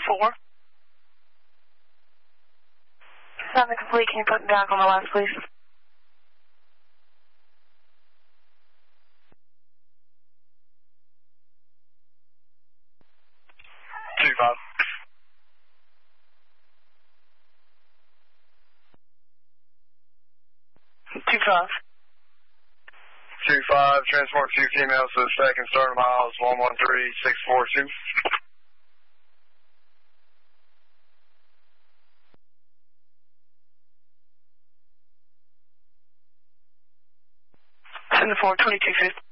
10-4. 7 complete. Can you put me back on the left, please? 2-5. 2-5. 2-5, transport 2 females to the second, starting miles 113642. Send the 4, 2250.